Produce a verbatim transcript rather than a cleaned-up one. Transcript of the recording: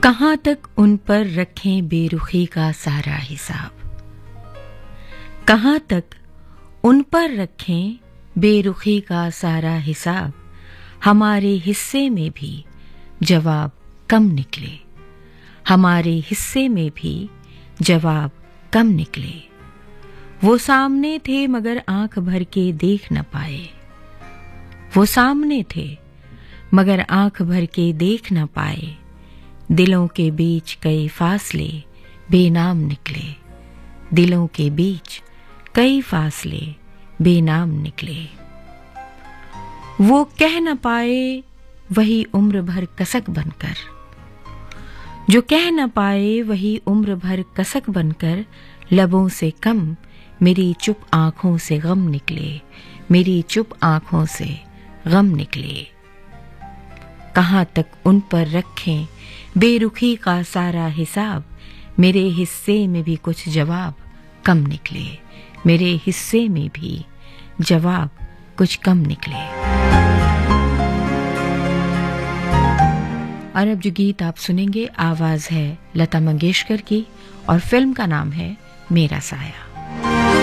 कहाँ तक उन पर रखें बेरुखी का सारा हिसाब, कहाँ तक उन पर रखें बेरुखी का सारा हिसाब। हमारे हिस्से में भी जवाब कम निकले, हमारे हिस्से में भी जवाब कम निकले। वो सामने थे मगर आंख भर के देख न पाए, वो सामने थे मगर आंख भर के देख न पाए। दिलों के बीच कई फासले बेनाम निकले, दिलों के बीच कई फासले बेनाम निकले। वो कह न पाए वही उम्र भर कसक बनकर, जो कह न पाए वही उम्र भर कसक बनकर। लबों से कम मेरी चुप आंखों से गम निकले, मेरी चुप आंखों से गम निकले। कहाँ तक उन पर रखें बेरुखी का सारा हिसाब। मेरे हिस्से में भी कुछ जवाब कम निकले, मेरे हिस्से में भी जवाब कुछ कम निकले। और अब जो गीत आप सुनेंगे आवाज है लता मंगेशकर की और फिल्म का नाम है मेरा साया।